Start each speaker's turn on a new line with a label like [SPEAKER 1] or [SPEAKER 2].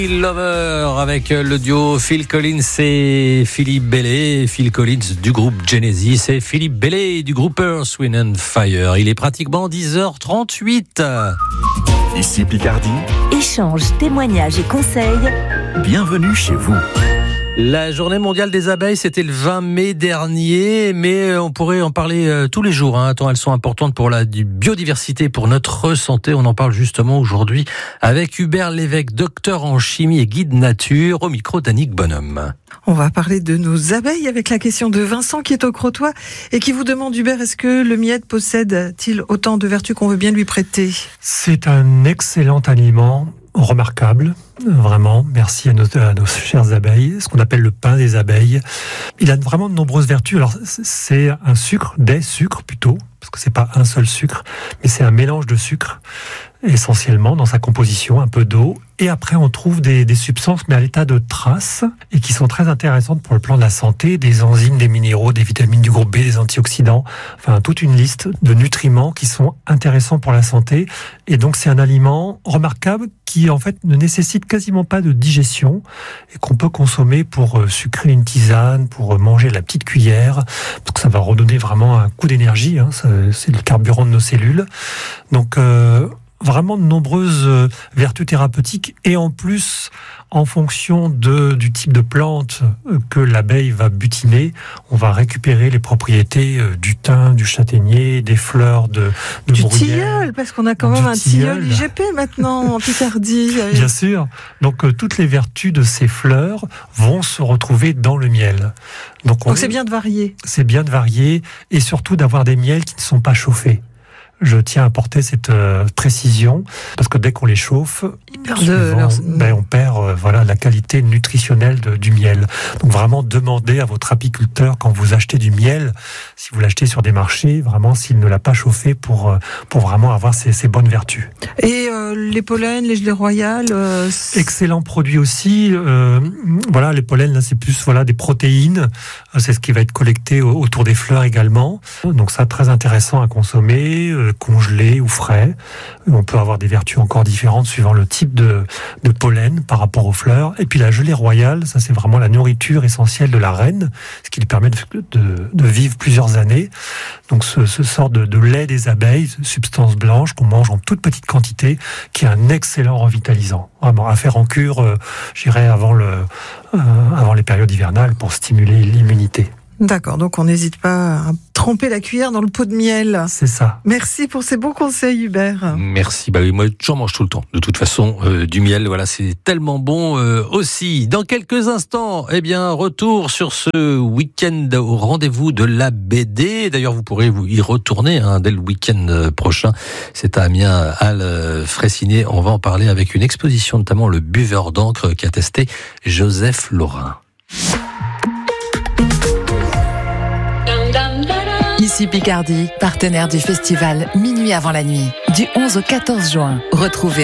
[SPEAKER 1] Lover avec le duo Phil Collins et Philippe Belley. Phil Collins du groupe Genesis et Philippe Belley du groupe Earth, Wind & Fire. Il est pratiquement 10h38.
[SPEAKER 2] Ici Picardie.
[SPEAKER 3] Échanges, témoignages et conseils.
[SPEAKER 2] Bienvenue chez vous.
[SPEAKER 1] La journée mondiale des abeilles, c'était le 20 mai dernier, mais on pourrait en parler tous les jours. Tant elles sont importantes pour la biodiversité, pour notre santé. On en parle justement aujourd'hui avec Hubert Lévesque, docteur en chimie et guide nature, au micro d'Annick Bonhomme.
[SPEAKER 4] On va parler de nos abeilles avec la question de Vincent qui est au Crotoy et qui vous demande, Hubert, est-ce que le miel possède-t-il autant de vertus qu'on veut bien lui prêter ?
[SPEAKER 5] C'est un excellent aliment, remarquable, vraiment. Merci à nos chères abeilles, ce qu'on appelle le pain des abeilles. Il a vraiment de nombreuses vertus. Alors, c'est un sucre, des sucres plutôt, parce que c'est pas un seul sucre, mais c'est un mélange de sucre, essentiellement dans sa composition, un peu d'eau. Et après, on trouve des substances, mais à l'état de traces, et qui sont très intéressantes pour le plan de la santé, des enzymes, des minéraux, des vitamines du groupe B, des antioxydants, enfin toute une liste de nutriments qui sont intéressants pour la santé. Et donc, c'est un aliment remarquable qui, en fait, ne nécessite quasiment pas de digestion et qu'on peut consommer pour sucrer une tisane, pour manger la petite cuillère, parce que ça va redonner vraiment un coup d'énergie. C'est le carburant de nos cellules. Donc, vraiment de nombreuses vertus thérapeutiques et en plus, en fonction du type de plante que l'abeille va butiner, on va récupérer les propriétés du thym, du châtaignier, des fleurs de
[SPEAKER 4] du
[SPEAKER 5] bruyère.
[SPEAKER 4] tilleul, parce qu'on a quand même un tilleul IGP maintenant en Picardie.
[SPEAKER 5] Bien sûr. Donc toutes les vertus de ces fleurs vont se retrouver dans le miel. Donc
[SPEAKER 4] c'est bien de varier.
[SPEAKER 5] C'est bien de varier et surtout d'avoir des miels qui ne sont pas chauffés. Je tiens à apporter cette précision, parce que dès qu'on les chauffe, on perd la qualité nutritionnelle du miel. Donc vraiment, demandez à votre apiculteur, quand vous achetez du miel, si vous l'achetez sur des marchés, vraiment s'il ne l'a pas chauffé pour vraiment avoir ces bonnes vertus.
[SPEAKER 4] Et les pollens, les gelées royales
[SPEAKER 5] Excellent produit aussi. Les pollens, là, c'est plus des protéines. C'est ce qui va être collecté autour des fleurs également. Donc ça, très intéressant à consommer. Congelé ou frais. On peut avoir des vertus encore différentes suivant le type de pollen par rapport aux fleurs. Et puis la gelée royale, ça c'est vraiment la nourriture essentielle de la reine, ce qui lui permet de vivre plusieurs années. Donc ce sort de lait des abeilles, substance blanche qu'on mange en toute petite quantité, qui est un excellent revitalisant. Vraiment à faire en cure, j'irais avant les périodes hivernales pour stimuler l'immunité.
[SPEAKER 4] D'accord, donc on n'hésite pas à tremper la cuillère dans le pot de miel.
[SPEAKER 5] C'est ça.
[SPEAKER 4] Merci pour ces bons conseils, Hubert.
[SPEAKER 1] Merci. Oui, moi, j'en mange tout le temps. De toute façon, du miel, c'est tellement bon aussi. Dans quelques instants, retour sur ce week-end au rendez-vous de la BD. D'ailleurs, vous pourrez y retourner dès le week-end prochain. C'est à Amiens, Halles Fraissinet. On va en parler avec une exposition, notamment le buveur d'encre qu'a testé Joseph Laurin.
[SPEAKER 6] Ici Picardie, partenaire du festival Minuit avant la nuit, du 11 au 14 juin. Retrouvez